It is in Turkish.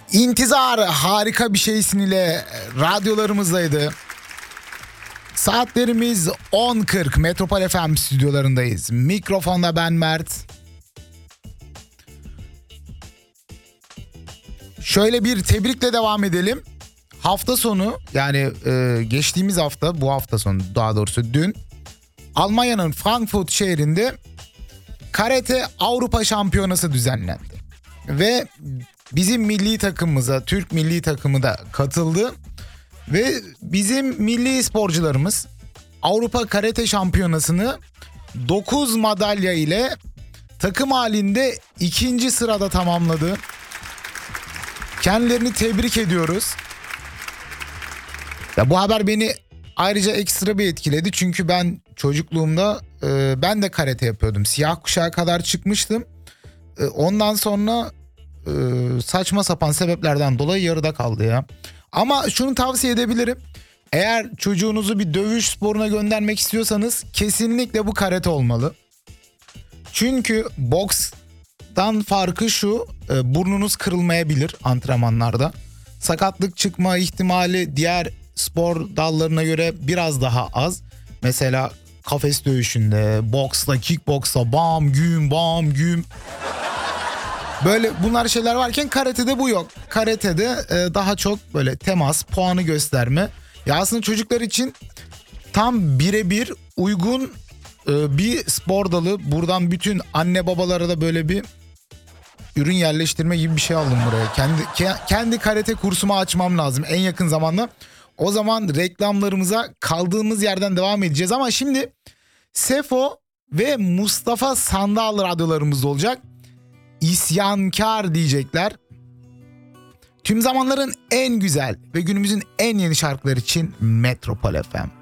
İntizar harika bir şeysin ile radyolarımızdaydı. Saatlerimiz 10.40, Metropol FM stüdyolarındayız. Mikrofonda ben Mert. Şöyle bir tebrikle devam edelim. Hafta sonu, yani geçtiğimiz hafta, bu hafta sonu daha doğrusu dün, Almanya'nın Frankfurt şehrinde karate Avrupa Şampiyonası düzenlendi. Ve bizim milli takımımıza, Türk milli takımı da katıldı. Ve bizim milli sporcularımız Avrupa Karate Şampiyonası'nı 9 madalya ile takım halinde 2. sırada tamamladı. Kendilerini tebrik ediyoruz. Ya bu haber beni ayrıca ekstra bir etkiledi. Çünkü ben çocukluğumda ben de karate yapıyordum. Siyah kuşağa kadar çıkmıştım. Ondan sonra saçma sapan sebeplerden dolayı yarıda kaldı ya. Ama şunu tavsiye edebilirim. Eğer çocuğunuzu bir dövüş sporuna göndermek istiyorsanız kesinlikle bu karate olmalı. Çünkü bokstan farkı şu, burnunuz kırılmayabilir antrenmanlarda. Sakatlık çıkma ihtimali diğer spor dallarına göre biraz daha az. Mesela kafes dövüşünde, boksla, kickboksla bam güm bam güm. Böyle bunlar şeyler varken karatede bu yok. Karatede daha çok böyle temas, puanı gösterme. Ya aslında çocuklar için tam birebir uygun bir spor dalı. Buradan bütün anne babalara da böyle bir ürün yerleştirme gibi bir şey aldım buraya. Kendi karate kursumu açmam lazım en yakın zamanda. O zaman reklamlarımıza kaldığımız yerden devam edeceğiz. Ama şimdi Sefo ve Mustafa Sandal radyolarımızda olacak. İsyankar diyecekler. Tüm zamanların en güzel ve günümüzün en yeni şarkıları için Metropol FM.